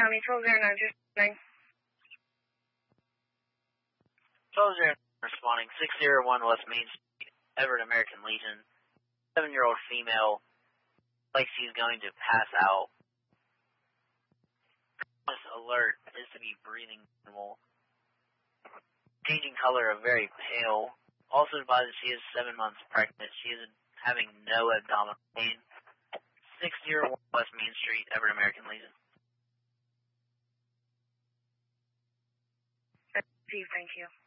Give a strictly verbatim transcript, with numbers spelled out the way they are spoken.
County, twelve zero nine two nine. twelve zero responding, six zero one West Main Street, Everett American Legion. Seven-year-old female, like she's going to pass out. This alert is to be breathing normal. Changing color of very pale. Also advised that she is seven months pregnant. She is having no abdominal pain. six zero one West Main Street, Everett American Legion. Thank you.